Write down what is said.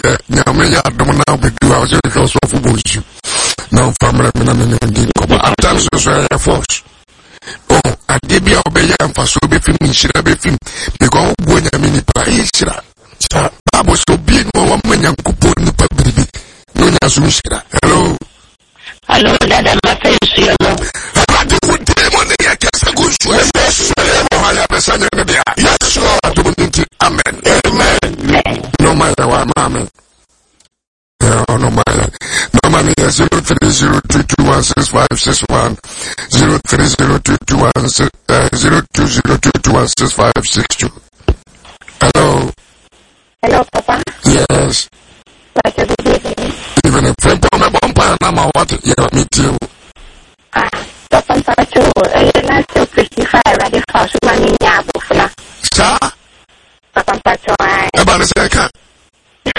Now, me, I don't know we do our house of Bush. No family, at times, Air Force. Oh, I did be obey and for so be film, should I be film? Because when I mean, I was so big, no one man, you could put in the baby. No, hello. Hello, Dada, my face, you know. I do with them on the cast a good show. Yes, Lord. Amen. Amen. No matter what, Mamma. No matter. No money 03022165661 03022165662. Hello. Hello, Papa. Yes. Like a good evening. Even if I'm a bumper and I'm a water, me too.